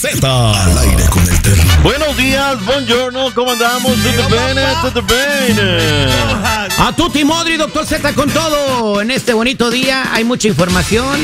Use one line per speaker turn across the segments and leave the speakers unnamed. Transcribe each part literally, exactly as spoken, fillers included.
Z. Al aire con el Terry.
Buenos días, buongiorno, ¿cómo andamos? ¿Todo bien? ¿Todo bien?
A tutti modri, doctor Z con todo. En este bonito día hay mucha información.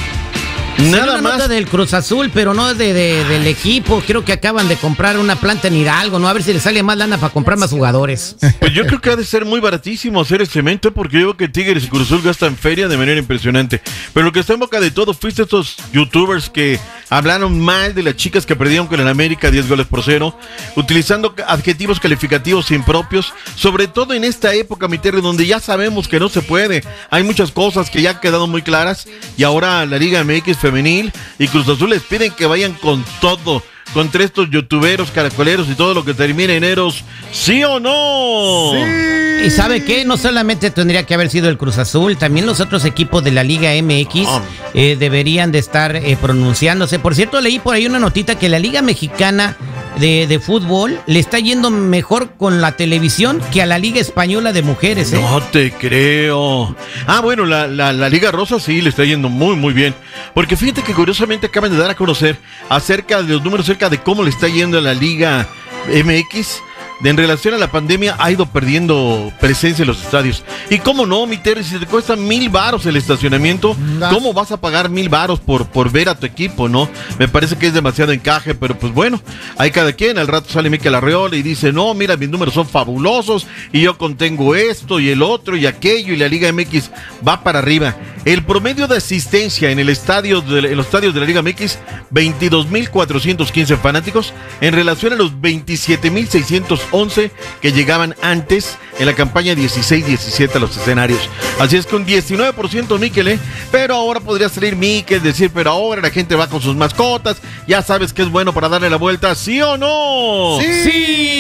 Nada
una
más.
nota del Cruz Azul, pero no de, de, del equipo. Creo que acaban de comprar una planta en Hidalgo, ¿no? A ver si le sale más lana para comprar más jugadores.
Pues yo creo que ha de ser muy baratísimo hacer el cemento, porque yo veo que Tigres y Cruz Azul gastan feria de manera impresionante. Pero lo que está en boca de todo fuiste estos youtubers que hablaron mal de las chicas que perdieron con el América diez goles por cero, utilizando adjetivos calificativos impropios, sobre todo en esta época, mi Terry, donde ya sabemos que no se puede. Hay muchas cosas que ya han quedado muy claras y ahora la Liga M X femenil y Cruz Azul les piden que vayan con todo, contra estos youtuberos, caracoleros y todo lo que termine en eros, ¿sí o no?
Sí. ¿Y sabe qué? No solamente tendría que haber sido el Cruz Azul, también los otros equipos de la Liga M X eh, deberían de estar eh, pronunciándose. Por cierto, leí por ahí una notita que la Liga Mexicana de, de fútbol le está yendo mejor con la televisión que a la Liga Española de mujeres, ¿eh?
No te creo. Ah, bueno, la, la, la Liga Rosa sí le está yendo muy, muy bien. Porque fíjate que curiosamente acaban de dar a conocer acerca de los números, acerca de cómo le está yendo a la Liga M X. De, en relación a la pandemia ha ido perdiendo presencia en los estadios. Y cómo no, mi Terry, si te cuesta mil varos el estacionamiento, ¿cómo vas a pagar mil varos por, por ver a tu equipo, no? Me parece que es demasiado encaje, pero pues bueno, hay cada quien. Al rato sale Mikel Arreola y dice, no, mira, mis números son fabulosos y yo contengo esto y el otro y aquello, y la Liga M X va para arriba. El promedio de asistencia en el estadio de, en los estadios de la Liga M X, veintidós mil cuatrocientos quince fanáticos en relación a los veintisiete mil seiscientos once que llegaban antes en la campaña dieciséis diecisiete a los escenarios. Así es que un diecinueve por ciento Mikel, ¿eh? Pero ahora podría salir Mikel, decir, pero ahora la gente va con sus mascotas, ya sabes que es bueno para darle la vuelta, ¿sí o no?
¡Sí!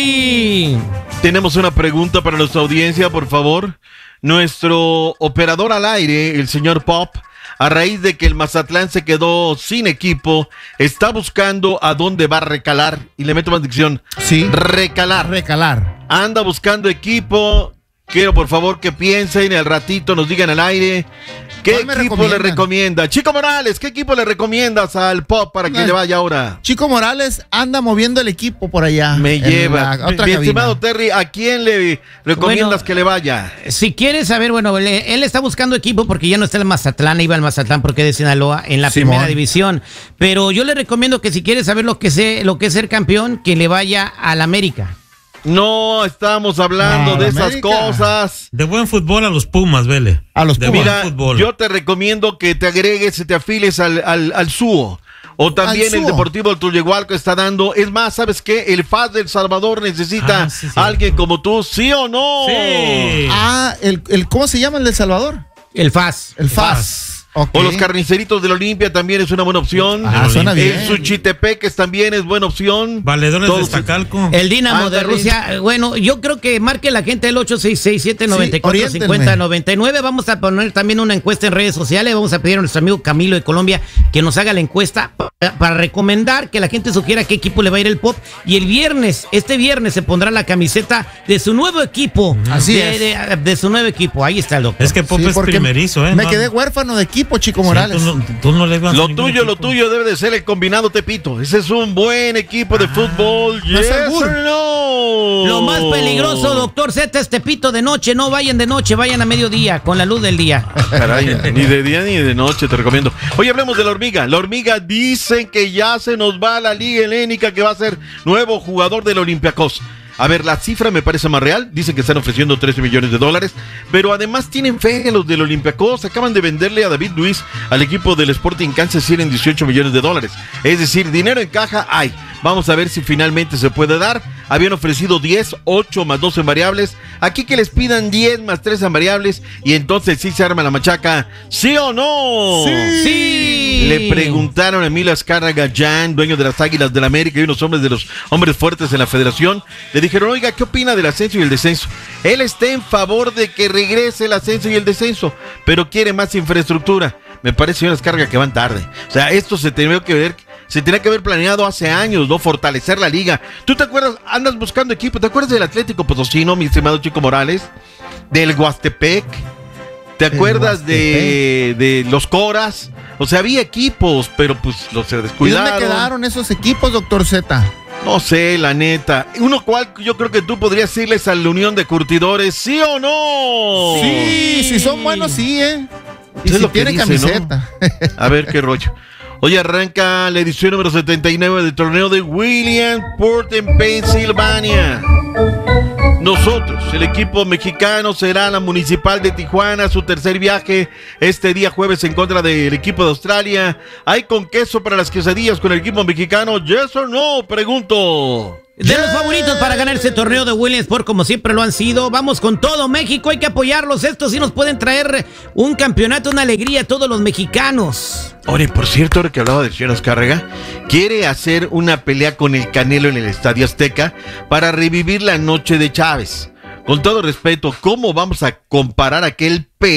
¡Sí!
Tenemos una pregunta para nuestra audiencia, por favor. Nuestro operador al aire, el señor Pop, a raíz de que el Mazatlán se quedó sin equipo, está buscando a dónde va a recalar. Y le meto más dicción.
Sí.
Recalar.
Recalar.
Anda buscando equipo. Quiero, por favor, que piensen y al ratito nos digan al aire qué equipo le recomienda. Chico Morales, ¿qué equipo le recomiendas al Pop para que no, le vaya ahora?
Chico Morales anda moviendo el equipo por allá.
Me lleva. Mi estimado Terry, ¿a quién le recomiendas bueno, que le vaya?
Si quieres saber, bueno, él, él está buscando equipo porque ya no está en el Mazatlán, iba al Mazatlán porque es de Sinaloa en la Simón. Primera división. Pero yo le recomiendo que si quieres saber lo que, sé, lo que es ser campeón, que le vaya al América.
No estamos hablando no, de esas América. Cosas.
De buen fútbol a los Pumas, vele.
A los Pumas.
Mira, fútbol. Yo te recomiendo que te agregues y te afiles al, al, al S U O. O también el Deportivo Tulyehualco está dando. Es más, ¿sabes qué? El F A S del Salvador necesita ah, sí, sí, a alguien como tú, ¿sí o no?
Sí. Ah, el, el, ¿cómo se llama el de El Salvador?
El F A S.
El F A S.
Okay. O los Carniceritos de la Olimpia también es una buena opción.
Ah, suena bien.
El Suchitepeques también es buena opción.
Valedores Todos. de Iztacalco.
El Dinamo ah, de Rusia. Bueno, yo creo que marque la gente el ocho seis seis siete nueve cuatro cinco cero nueve nueve. Vamos a poner también una encuesta en redes sociales. Vamos a pedir a nuestro amigo Camilo de Colombia que nos haga la encuesta para, para recomendar que la gente sugiera qué equipo le va a ir el Pop. Y el viernes, este viernes se pondrá la camiseta de su nuevo equipo.
Así
de,
es.
De, de, de su nuevo equipo. Ahí está el doctor.
Es que Pop sí, es primerizo, ¿eh?
Me quedé huérfano de equipo, Chico Morales.
Sí, tú no, tú no le vas
lo tuyo, lo tuyo debe de ser el combinado Tepito. Ese es un buen equipo de ah, fútbol.
No
yes or no.
Lo más peligroso, doctor Z, es Tepito de noche. No vayan de noche, vayan a mediodía, con la luz del día.
Caray, ni de día ni de noche, te recomiendo. Hoy hablemos de la hormiga. La hormiga dicen que ya se nos va a la Liga Helénica, que va a ser nuevo jugador del Olympiacos. A ver, la cifra me parece más real. Dicen que están ofreciendo trece millones de dólares. Pero además tienen fe los del Olympiacos. Acaban de venderle a David Luiz al equipo del Sporting Kansas City en dieciocho millones de dólares. Es decir, dinero en caja hay. Vamos a ver si finalmente se puede dar. Habían ofrecido diez, ocho más dos en variables. Aquí que les pidan diez más tres en variables. Y entonces sí se arma la machaca. ¿Sí o no?
Sí. sí.
Le preguntaron a Emilio Azcárraga Jan, dueño de las Águilas del América y unos hombres de los hombres fuertes en la federación. Le dijeron, oiga, ¿qué opina del ascenso y el descenso? Él está en favor de que regrese el ascenso y el descenso, pero quiere más infraestructura. Me parece, señor Azcárraga, que van tarde. O sea, esto se tenía que ver, se tenía que haber planeado hace años, ¿no? Fortalecer la liga. ¿Tú te acuerdas? Andas buscando equipo. ¿Te acuerdas del Atlético Potosino, mi estimado Chico Morales? Del Huastepec. ¿Te acuerdas de, de los Coras? O sea, había equipos, pero pues los se descuidaron.
¿Y dónde quedaron esos equipos, doctor Z?
No sé, la neta. Uno cual yo creo que tú podrías irles a la Unión de Curtidores, ¿sí o no?
Sí, si son buenos, sí, ¿eh? Y
es
si
lo que
tiene
dice,
camiseta.
¿no? A ver qué rollo. Hoy arranca la edición número setenta y nueve del torneo de Williamsport en Pensilvania. Nosotros, el equipo mexicano, será la Municipal de Tijuana, su tercer viaje este día jueves en contra del equipo de Australia. ¿Hay con queso para las quesadillas con el equipo mexicano? ¿Yes or no? Pregunto.
De los favoritos para ganar ese torneo de Williamsport, como siempre lo han sido. Vamos con todo México, hay que apoyarlos. Estos sí nos pueden traer un campeonato, una alegría a todos los mexicanos.
Oye, por cierto, ahora que hablaba de Chino Azcárraga, quiere hacer una pelea con el Canelo en el Estadio Azteca para revivir la noche de Chávez. Con todo respeto, ¿cómo vamos a comparar aquel pe